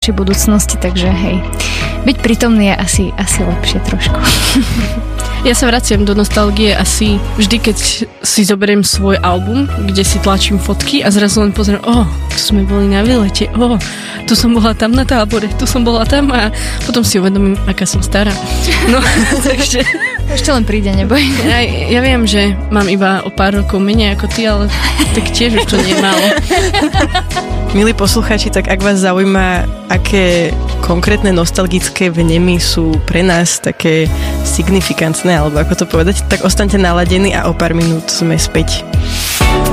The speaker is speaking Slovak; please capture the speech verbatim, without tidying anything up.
našej budúcnosti, takže hej, byť prítomný je asi, asi lepšie trošku. Ja sa vraciam do nostalgie asi vždy, keď si zoberiem svoj album, kde si tlačím fotky a zrazu len pozriem, oh, tu sme boli na výlete, oh, tu som bola tam na tábore, tu som bola tam a potom si uvedomím, aká som stará. No, takže... Ešte len príde, neboj. Ja, ja viem, že mám iba o pár rokov menej ako ty, ale tak tiež už to nie je málo. Milí poslucháči, tak ak vás zaujíma, aké konkrétne nostalgické vnemy sú pre nás také signifikantné, alebo ako to povedať, tak ostaňte naladení a o pár minút sme späť.